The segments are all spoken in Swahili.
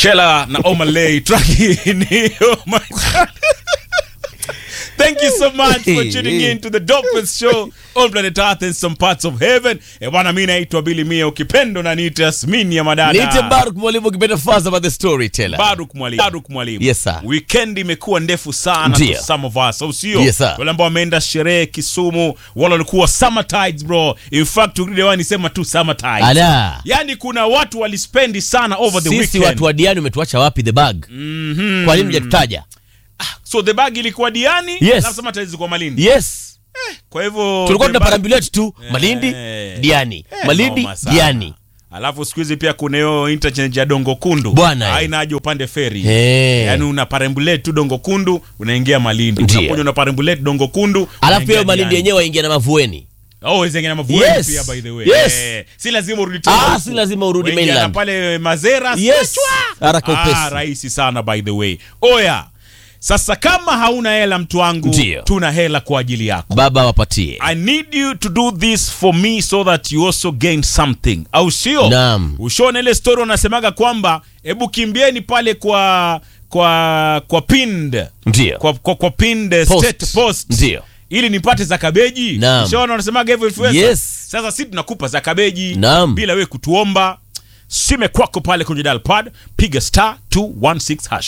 Chela na Omalay track ni oh my God. Thank you so much for tuning in to the dopest show on planet Earth and some parts of heaven. Bwana mimi naitwa Billy Mia, ukipendo na niite Yasmini ya madada. Niite Baruk Mwalimu, ukipenda fast about the storyteller. Baruk Mwalimu. Yes sir. Weekend imekuwa ndefu sana to some of us. Au sio? Yes, wale ambao wameenda sherehe Kisumu, wale walikuwa summer tides bro. In fact ukidewani nisema tu summer tides. Ala. Yani kuna watu walispendi sana over the weekend. Sisi watu wa Diani umetuacha wapi the bag? Kwa nini hujatutaja? So the bag ilikuwa Diani, yes. Na summer tides kwa Malindi. Yes. Kwa hivyo tulikuwa tunaparambulate tu Malindi, Diani. Malindi, Diani. Alafu siku hizi pia kuna hiyo interchange ya Dongo Kundu. Haina haja upande ferry. Yaani unaparambulate tu Dongo Kundu, unaingia Malindi. Unakuja unaparambulate Dongo Kundu. Alafu hiyo Malindi yenyewe waingia na Mavueni. Zengine na Mavueni pia by the way. Si lazima urudi tena. Si lazima urudi mainland. Na pale Mazera. Haraka upesi. Rahisi sana by the way. Oya. Sasa kama hauna hela mtu wangu, tuna hela kwa ajili yako. Baba wapatie. I need you to do this for me so that you also gain something. Au sio? Naam. Ushone ile story unasemaga kwamba hebu kimbieni pale kwa pinned. Ndio. Kwa pinned state post. Ndio. Ili nipate za kabeji. Ushone unasemaga hivyo influencer. Yes. Sasa sisi tunakupa za kabeji bila wewe kutuomba. Sime kwako pale kwenye dial pad, piga *216#.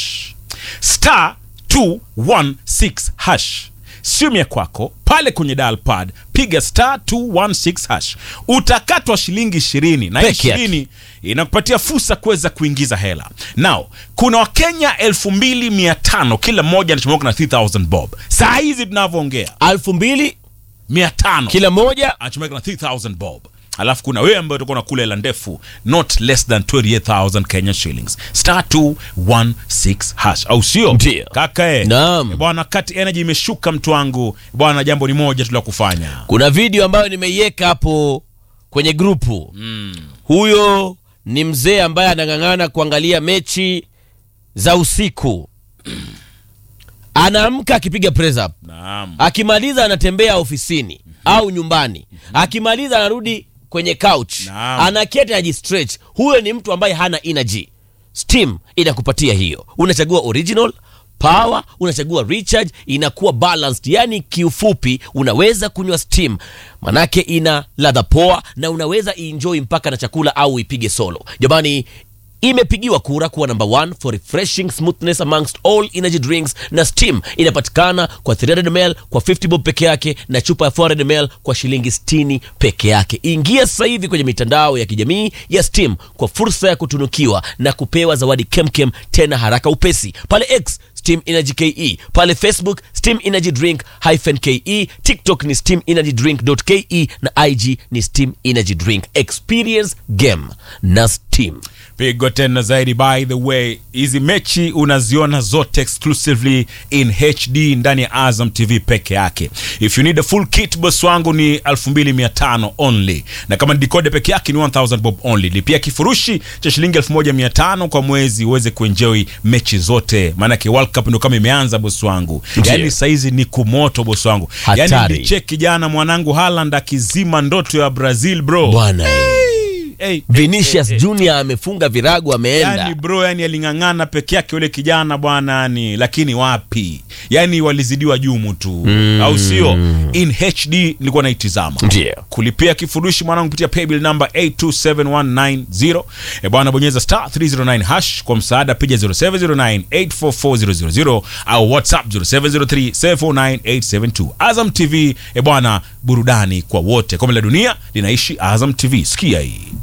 *216#. Simu ya kwako pale kwenye dial pad, piga *216#. Utakatwa shilingi 20 na 20 inakupatia fursa kuweza kuingiza hela. Now, kuna Wakenya 2500 kila mmoja anachomoka na 3000 bob. Saa hizi tunavyoongea 2500 kila mmoja anachomoka na 3000 bob. Alafu kuna wewe ambaye utakuwa unakula hela ndefu, not less than 28,000 Kenya shillings. *216#. Au sio? Kaka bwana, Kati Energy imeshuka mtu wangu. Bwana, jambo ni moja tu la kufanya. Kuna video ambayo nimeiweka hapo kwenye grupu. Huyo ni mzee ambaye anang'ang'ana kuangalia mechi za usiku. Anaamka akipiga press up. Akimaliza anatembea ofisini au nyumbani. Akimaliza anarudi kwenye couch. Anaketi ajistretch. Huyo ni mtu ambaye hana energy. Steam inakupatia hiyo. Unachagua original, power, unachagua recharge, inakuwa balanced. Yani kiufupi unaweza kunywa Steam. Manake ina ladha poa na unaweza enjoy mpaka na chakula au ipige solo. Jamani, imepigiwa kura kuwa number 1 for refreshing smoothness amongst all energy drinks, na Steam inapatikana kwa 300ml kwa 50 bob peke yake na chupa ya 400ml kwa shilingi 60 peke yake. Ingia sasa hivi kwenye mitandao ya kijamii ya Steam kwa fursa ya kutunukiwa na kupewa zawadi kemkem tena haraka upesi. Pale X Steam Energy KE, pale Facebook Steam Energy Drink -KE, TikTok ni Steam Energy Drink.ke na IG ni Steam Energy Drink. Experience game na Steam. Pigo tena zaidi. By the way, hizi mechi unaziona zote exclusively in HD ndani ya Azam TV peke yake. If you need a full kit, boss wangu ni 2500 only. Na kama decoder peke yake ni 1000 bob only. Lipia kifurushi cha shilingi 1500 kwa mwezi uweze kuenjoy mechi zote. Maana ke World Cup ndio kama imeanza boss wangu. Yaani saizi ni kumoto boss wangu. Yaani nicheki jana mwanangu Haaland akizima ndoto ya Brazil bro. Bwana Vinicius Junior amefunga virago ameenda. Yani bro, yani alingangana peke yake yule kijana bwana yani, lakini wapi? Yani walizidiwa jumu tu. Au sio? In HD nilikuwa naitizama. Kulipia kifurushi mwanangu kupitia paybill number 827190. Bwana bonyeza *309# kwa msaada, piga 0709844000 au WhatsApp 0703749872. Azam TV bwana, burudani kwa wote. Kombe la dunia linaishi Azam TV. Sikia hii.